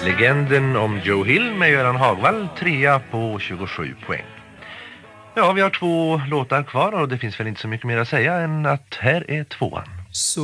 Legenden om Joe Hill med Göran Hagvall, 3 på 27 poäng. Ja, vi har 2 låtar kvar och det finns väl inte så mycket mer att säga än att här är 2:an.